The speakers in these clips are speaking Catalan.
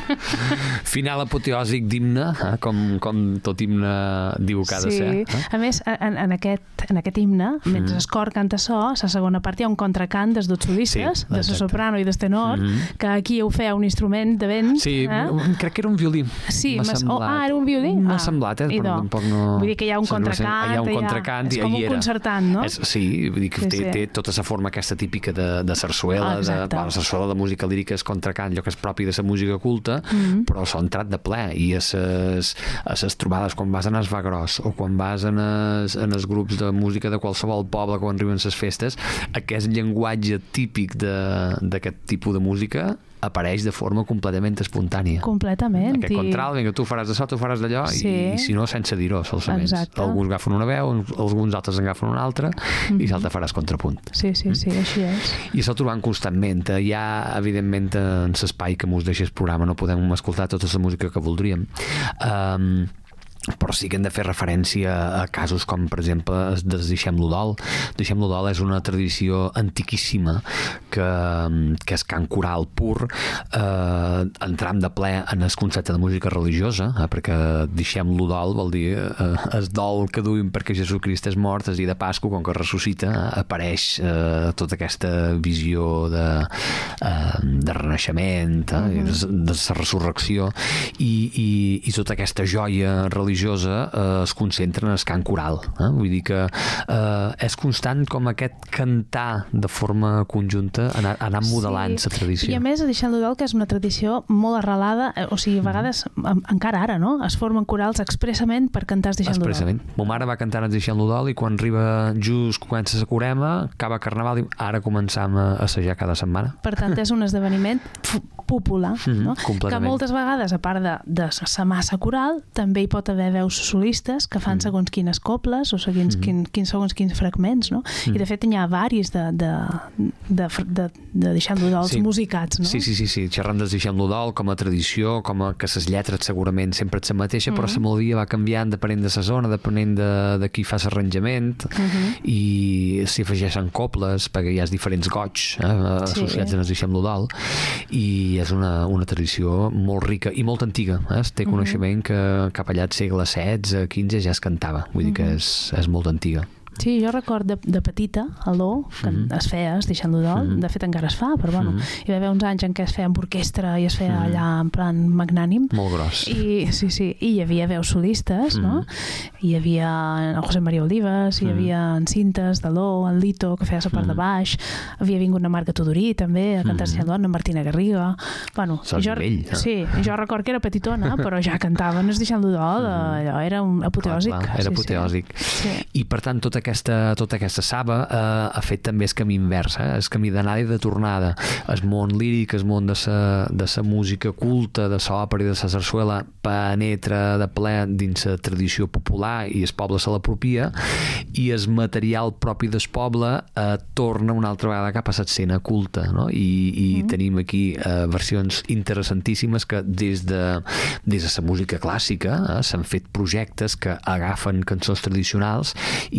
Final apoteòsic d'himne, com tot himne diu que ha de ser. A més, en aquest himne, mentre el cor canta so, a la segona part hi ha un contracant dels dos solistes, de la soprano i del tenor, que aquí ho feia un instrument de vent. Sí, crec que era un violí. Sí, era un violí? M'ha semblat, però tampoc no... Vull dir que hi ha un contracant. Hi ha un contracant i com un concertant, no? Sí, vull dir que té tota la forma aquesta típica de sarsuela, la sarsuela de música lírica és contracant, allò que és propi de la música culta, però s'ha entrat de ple, i a les trobades, quan vas anar al Va Gros o quan vas en els grups de música de qualsevol poble quan arriben les festes, aquest llenguatge típic d'aquest tipus de música apareix de forma completament espontània. Completament. Aquest contralt, vinga, tu faràs d'això, tu faràs d'allò, i si no, sense dir-ho, solament. Alguns agafen una veu, alguns altres agafen una altra, i l'altre faràs contrapunt. Sí, així és. I això ho trobem constantment. Ja, evidentment, en l'espai que mos deixa el programa no podem escoltar tota la música que voldríem. Però sí que hem de fer referència a casos com, per exemple, Deixem l'Udol. Deixem l'Udol és una tradició antiquíssima que és cant coral pur, entram de ple en el concepte de música religiosa, perquè Deixem l'Udol vol dir el dol que duim perquè Jesucrist és mort, el dia de Pasqua, com que ressuscita, apareix tota aquesta visió de renaixement, de la resurrecció, i tota aquesta joia religiosa es concentra en el cant coral. Vull dir que és constant com aquest cantar de forma conjunta, anar modelant la tradició. I a més, Deixem l'Udol, que és una tradició molt arrelada, o sigui, a vegades, encara ara, no? Es formen corals expressament per cantar el Deixem l'Udol. Expressament. Ma mare va cantar el Deixem l'Udol i quan arriba just, comença la Corema, acaba Carnaval, i ara començam a assajar cada setmana. Per tant, és un esdeveniment popular, no? Que moltes vegades, a part de la massa coral, també hi pot haver veus solistes que fan segons quines coples o segons quins fragments, no? I de fet hi ha varis de Deixem l'Udol musicats, no? Sí, xerrant de Deixem l'Udol com a tradició, com a que les lletres segurament sempre és la mateixa, però la melodia va canviant depenent de la zona, depenent de qui fa l'arranjament, i s'hi afegeixen coples perquè hi ha diferents goigs associats a Deixem l'Udol, i és una tradició molt rica i molt antiga. Es té coneixement que cap allà al segle XVI, XV ja es cantava, vull dir que és molt antiga. Sí, jo record de petita, a l'O, que es feia, Deixem l'Udol, de fet encara es fa, però bueno, hi va haver uns anys en què es feia amb orquestra i es feia allà en plan magnànim. Molt gros. I hi havia veus solistes, no? Hi havia en José María Olivas, hi havia en Cintes, de l'O, en Lito, que feia la part de baix, havia vingut na Marga Tudorí, també, a cantar Deixem l'Udol, en Martina Garriga. Bueno, jo record que era petitona, però ja cantaven el Deixem l'Udol, allò era un apoteòsic. Era apoteòsic. I per tant, tota aquesta saba ha fet també el camí invers, el camí d'anada i de tornada. El món líric, el món de la música culta, de l'òpera i de la sarsuela penetra de ple dins la tradició popular i el poble se l'apropia, i el material propi del poble torna una altra vegada cap a l'escena culta, no? I tenim aquí versions interessantíssimes que des de la música clàssica s'han fet projectes que agafen cançons tradicionals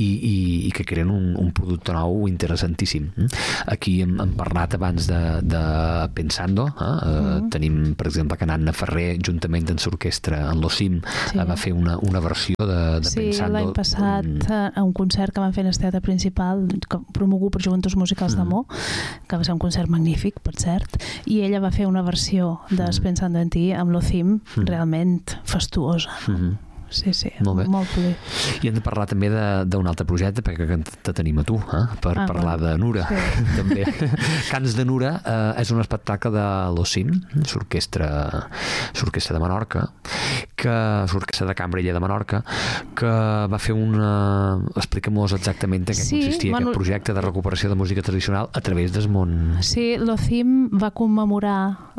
i que creen un producte nou interessantíssim. Aquí hem parlat abans de Pensando, tenim per exemple que Anna Ferrer juntament amb l'orquestra en l'Ocim va fer una versió de Pensando. Sí, l'any passat a un concert que van fer en el teatre principal promogut per Joventuts Musicals d'Amor, que va ser un concert magnífic, per cert, i ella va fer una versió de Pensando en ti amb l'Ocim realment fastuosa. Sí, molt poder. I hem de parlar també d'un altre projecte, perquè te tenim a tu, per parlar de Nura. També. Cants de Nura és un espectacle de l'Ocim, l'orquestra de Menorca, l'orquestra de Cambra de Menorca, que va fer explica'm-nos exactament en què consistia aquest projecte de recuperació de música tradicional a través del món. Sí, l'Ocim va commemorar,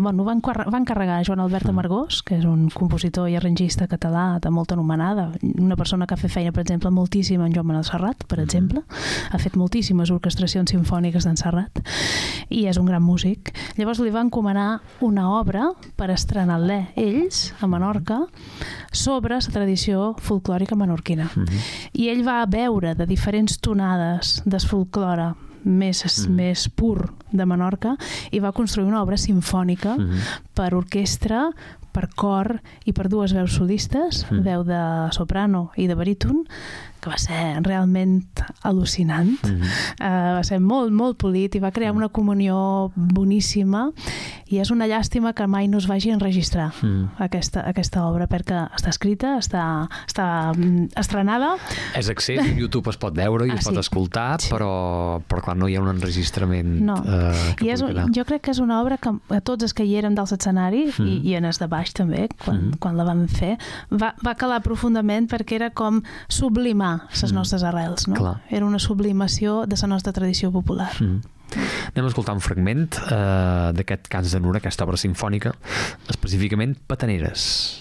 van encarregar a Joan Albert Amargós, que és un compositor i arrangista català de molta anomenada, una persona que ha fet feina, per exemple, moltíssim en Joan Manuel Serrat, per exemple, ha fet moltíssimes orquestracions simfòniques d'en Serrat, i és un gran músic. Llavors li van encomanar una obra per estrenar-la ells, a Menorca, sobre la tradició folclòrica menorquina. I ell va veure de diferents tonades del folclore més pur de Menorca i va construir una obra simfònica per orquestra, per cor i per dues veus solistes, veu de soprano i de baríton, que va ser realment al·lucinant. Va ser molt, molt polit i va crear una comunió boníssima, i és una llàstima que mai no es vagi a enregistrar aquesta obra, perquè està escrita, està estrenada. És accés, a YouTube es pot veure i es pot escoltar, però clar, no hi ha un enregistrament que jo crec que és una obra que a tots els que hi érem dels escenaris i en els de baix també, quan la vam fer, va calar profundament, perquè era com sublimar les nostres arrels, no? Clar. Era una sublimació de la nostra tradició popular. Anem a escoltar un fragment d'aquest Cants de Nura, aquesta obra simfònica, específicament Petaneres.